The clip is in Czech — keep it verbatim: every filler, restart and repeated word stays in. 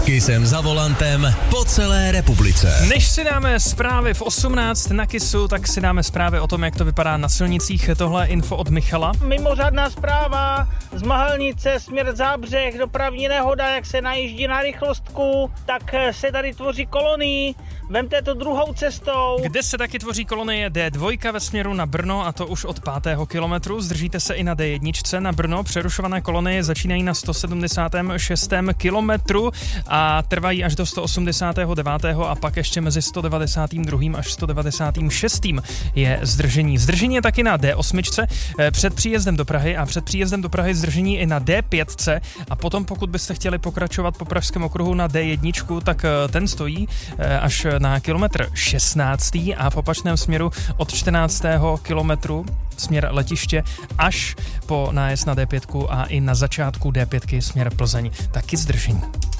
S Kissem za volantem po celé republice. Než si dáme zprávy v osmnáct na Kissu, tak si dáme zprávy o tom, jak to vypadá na silnicích. Tohle info od Michala. Mimořádná zpráva z Mahelnice směr Zábřeh, dopravní nehoda, jak se najíždí na rychlostku, tak se tady tvoří kolonii. Vemte to druhou cestou. Kde se taky tvoří kolonie D dva ve směru na Brno, a to už od pátého kilometru. Zdržíte se i na D jedna na Brno. Přerušované kolonie začínají na sto sedmdesátém šestém kilometru a trvají až do sto osmdesátého devátého a pak ještě mezi sto devadesátým druhým až sto devadesátým šestým je zdržení. Zdržení je taky na D osm před příjezdem do Prahy a před příjezdem do Prahy zdržení i na D pět a potom, pokud byste chtěli pokračovat po Pražském okruhu na D jedna, tak ten stojí až na kilometr šestnáctý a v opačném směru od čtrnáctého kilometru směr letiště až po nájezd na D pět a i na začátku D pět směr Plzeň taky zdržení.